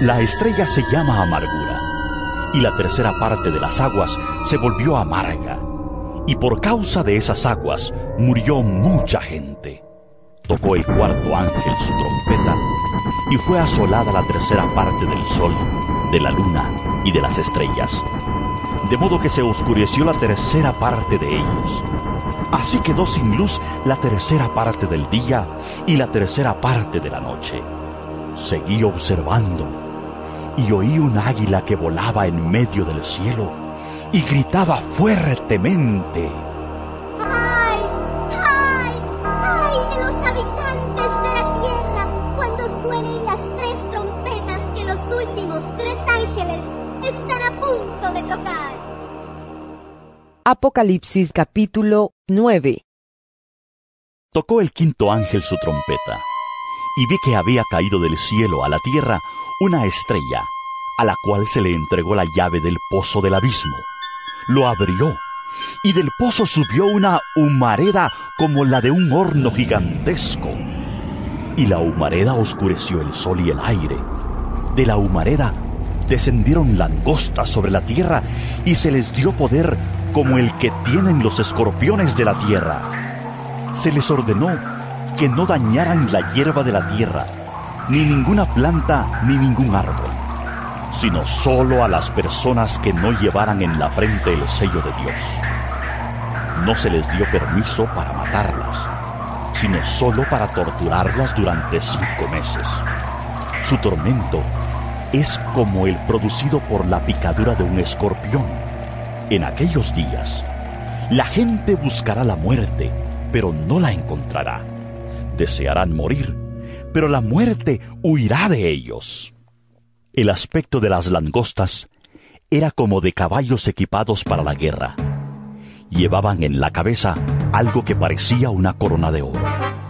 La estrella se llama Amargura, y la tercera parte de las aguas se volvió amarga, y por causa de esas aguas murió mucha gente. Tocó el cuarto ángel su trompeta, y fue asolada la tercera parte del sol, de la luna y de las estrellas, de modo que se oscureció la tercera parte de ellos. Así quedó sin luz la tercera parte del día y la tercera parte de la noche. Seguí observando, y oí un águila que volaba en medio del cielo y gritaba fuertemente: ¡Ay! ¡Ay! ¡Ay de los habitantes de la tierra cuando suenen las tres trompetas que los últimos tres ángeles están a punto de tocar! Apocalipsis capítulo 9. Tocó el quinto ángel su trompeta, y vi que había caído del cielo a la tierra una estrella, a la cual se le entregó la llave del pozo del abismo. Lo abrió, y del pozo subió una humareda como la de un horno gigantesco. Y la humareda oscureció el sol y el aire. De la humareda descendieron langostas sobre la tierra, y se les dio poder como el que tienen los escorpiones de la tierra. Se les ordenó que no dañaran la hierba de la tierra, ni ninguna planta ni ningún árbol, sino solo a las personas que no llevaran en la frente el sello de Dios. No se les dio permiso para matarlas, sino solo para torturarlas durante 5 meses. Su tormento es como el producido por la picadura de un escorpión. En aquellos días, la gente buscará la muerte, pero no la encontrará. Desearán morir, pero la muerte huirá de ellos. El aspecto de las langostas era como de caballos equipados para la guerra. Llevaban en la cabeza algo que parecía una corona de oro,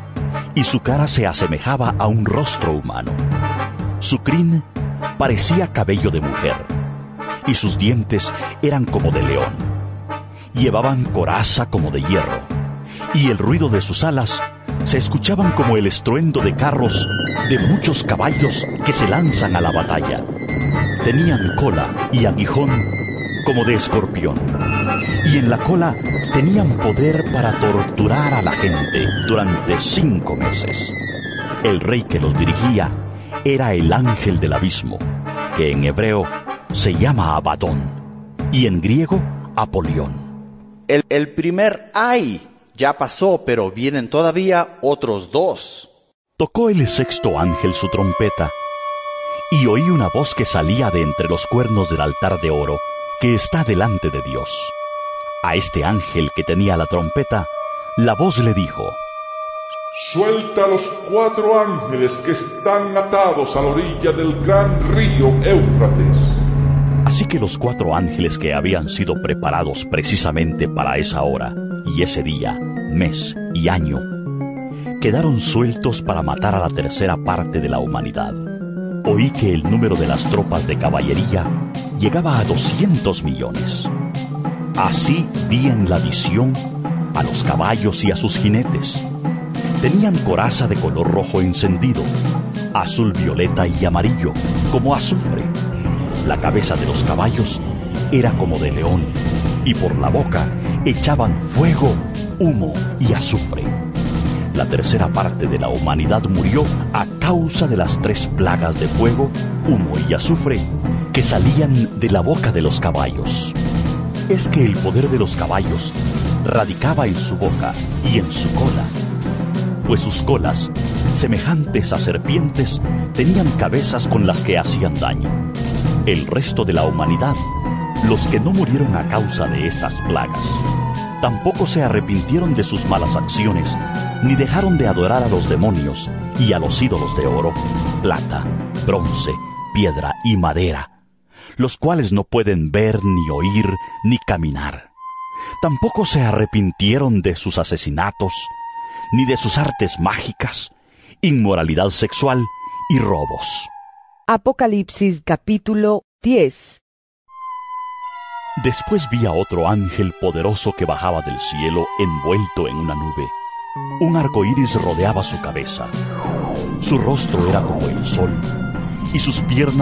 y su cara se asemejaba a un rostro humano. Su crin parecía cabello de mujer, y sus dientes eran como de león. Llevaban coraza como de hierro, y el ruido de sus alas se escuchaban como el estruendo de carros de muchos caballos que se lanzan a la batalla. Tenían cola y aguijón como de escorpión, y en la cola tenían poder para torturar a la gente durante 5 meses. El rey que los dirigía era el ángel del abismo, que en hebreo se llama Abadón, y en griego Apolión. El primer ay ya pasó, pero vienen todavía otros 2. Tocó el sexto ángel su trompeta, y oí una voz que salía de entre los cuernos del altar de oro que está delante de Dios. A este ángel que tenía la trompeta, la voz le dijo: Suelta a los 4 ángeles que están atados a la orilla del gran río Éufrates. Así que los 4 ángeles que habían sido preparados precisamente para esa hora, y ese día, mes y año, quedaron sueltos para matar a la tercera parte de la humanidad. Oí que el número de las tropas de caballería llegaba a 200 millones. Así vi en la visión a los caballos y a sus jinetes. Tenían coraza de color rojo encendido, azul, violeta y amarillo, como azufre. La cabeza de los caballos era como de león, y por la boca echaban fuego, humo y azufre. La tercera parte de la humanidad murió a causa de las 3 plagas de fuego, humo y azufre que salían de la boca de los caballos. Es que el poder de los caballos radicaba en su boca y en su cola, pues sus colas, semejantes a serpientes, tenían cabezas con las que hacían daño. El resto de la humanidad, los que no murieron a causa de estas plagas, tampoco se arrepintieron de sus malas acciones, ni dejaron de adorar a los demonios y a los ídolos de oro, plata, bronce, piedra y madera, los cuales no pueden ver, ni oír, ni caminar. Tampoco se arrepintieron de sus asesinatos, ni de sus artes mágicas, inmoralidad sexual y robos. Apocalipsis capítulo 10. Después vi a otro ángel poderoso que bajaba del cielo envuelto en una nube. Un arco iris rodeaba su cabeza. Su rostro era como el sol, y sus piernas